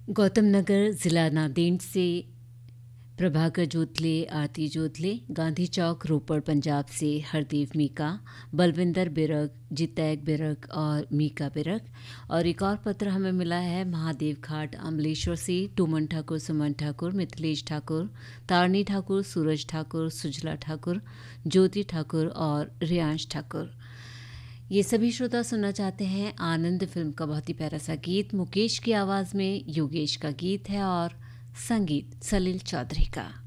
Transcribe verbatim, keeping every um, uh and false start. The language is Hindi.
गौतम नगर जिला नांदेड़ से प्रभाकर जोतले, आरती जोतले, गांधी चौक रोपड़ पंजाब से हरदेव मीका, बलविंदर बिरक, जितैक बिरक और मीका बिरक। और एक और पत्र हमें मिला है महादेव घाट अमलेश्वर से टूमन ठाकुर, सुमन ठाकुर, मिथिलेश ठाकुर, तारणी ठाकुर, सूरज ठाकुर, सुजला ठाकुर, ज्योति ठाकुर और रियांश ठाकुर। ये सभी श्रोता सुनना चाहते हैं आनंद फिल्म का बहुत ही प्यारा सा गीत। मुकेश की आवाज़ में योगेश का गीत है और संगीत सलील चौधरी का।